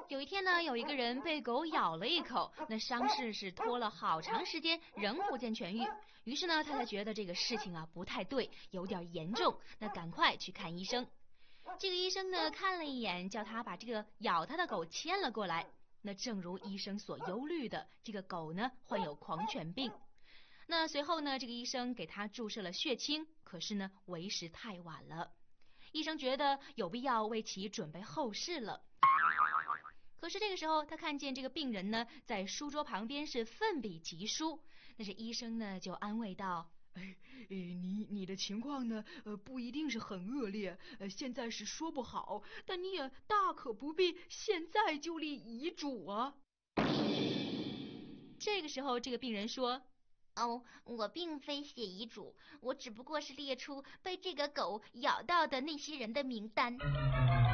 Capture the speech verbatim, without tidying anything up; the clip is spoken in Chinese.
有一天呢，有一个人被狗咬了一口，那伤势是拖了好长时间，仍不见痊愈。于是呢，他才觉得这个事情啊不太对，有点严重，那赶快去看医生。这个医生呢看了一眼，叫他把这个咬他的狗牵了过来。那正如医生所忧虑的，这个狗呢患有狂犬病。那随后呢，这个医生给他注射了血清，可是呢为时太晚了。医生觉得有必要为其准备后事了。可是这个时候，他看见这个病人呢，在书桌旁边是奋笔疾书。那这医生呢，就安慰道：“ 哎，你你的情况呢，呃，不一定是很恶劣，呃，现在是说不好，但你也大可不必现在就立遗嘱啊。” 这个时候，这个病人说：“ 哦，我并非写遗嘱，我只不过是列出被这个狗咬到的那些人的名单。”